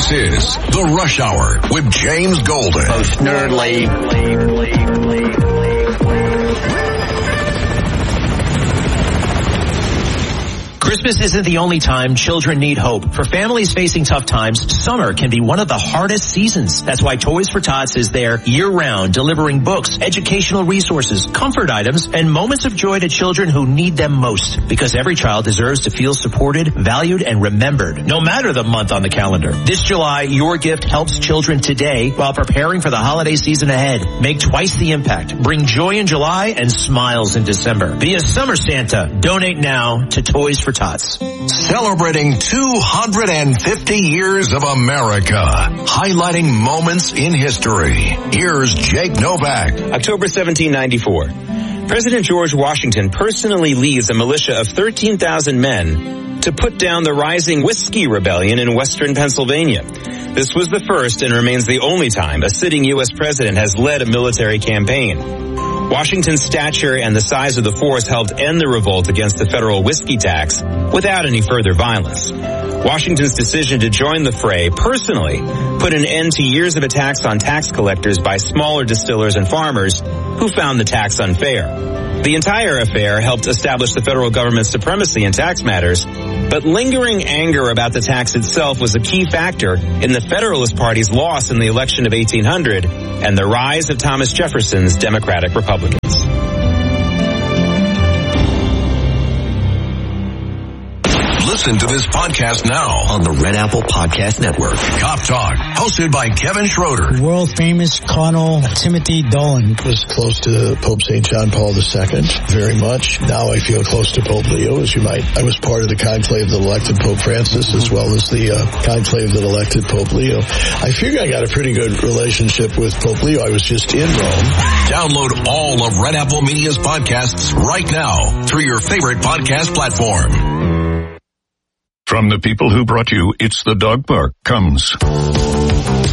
This is The Rush Hour with James Golden. Most nerdly. Christmas isn't the only time children need hope. For families facing tough times, summer can be one of the hardest seasons. That's why Toys for Tots is there year-round, delivering books, educational resources, comfort items, and moments of joy to children who need them most. Because every child deserves to feel supported, valued, and remembered, no matter the month on the calendar. This July, your gift helps children today while preparing for the holiday season ahead. Make twice the impact. Bring joy in July and smiles in December. Be a summer Santa. Donate now to Toys for Tots. Celebrating 250 years of America, highlighting moments in history. Here's Jake Novak. October 1794. President George Washington personally leads a militia of 13,000 men to put down the rising Whiskey Rebellion in western Pennsylvania. This was the first and remains the only time a sitting U.S. president has led a military campaign. Washington's stature and the size of the force helped end the revolt against the federal whiskey tax without any further violence. Washington's decision to join the fray personally put an end to years of attacks on tax collectors by smaller distillers and farmers who found the tax unfair. The entire affair helped establish the federal government's supremacy in tax matters, but lingering anger about the tax itself was a key factor in the Federalist Party's loss in the election of 1800 and the rise of Thomas Jefferson's Democratic Republicans. Listen to this podcast now on the Red Apple Podcast Network. Cop Talk, hosted by Kevin Schroeder. World famous Colonel Timothy Dolan was close to Pope St. John Paul II, very much. Now I feel close to Pope Leo, as you might. I was part of the conclave that elected Pope Francis, as well as the conclave that elected Pope Leo. I figure I got a pretty good relationship with Pope Leo. I was just in Rome. Download all of Red Apple Media's podcasts right now through your favorite podcast platform. From the people who brought you It's the Dog Park comes